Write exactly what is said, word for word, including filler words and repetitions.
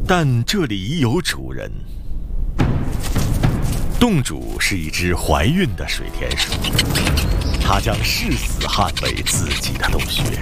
但这里已有主人。洞主是一只怀孕的水田鼠，它将誓死捍卫自己的洞穴。